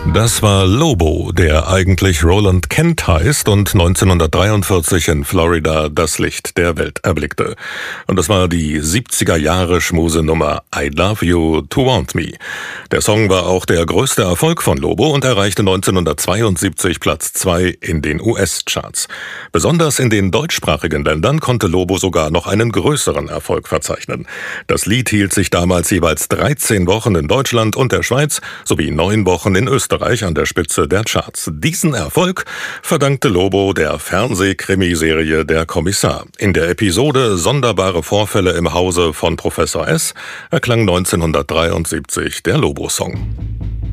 Das war Lobo, der eigentlich Roland Kent heißt und 1943 in Florida das Licht der Welt erblickte. Und das war die 70er-Jahre-Schmusenummer I Love You to Want Me. Der Song war auch der größte Erfolg von Lobo und erreichte 1972 Platz 2 in den US-Charts. Besonders in den deutschsprachigen Ländern konnte Lobo sogar noch einen größeren Erfolg verzeichnen. Das Lied hielt sich damals jeweils 13 Wochen in Deutschland und der Schweiz sowie 9 Wochen in Österreich an der Spitze der Charts. Diesen Erfolg verdankte Lobo der Fernsehkrimiserie Der Kommissar. In der Episode Sonderbare Vorfälle im Hause von Professor S erklang 1973 der Lobo-Song.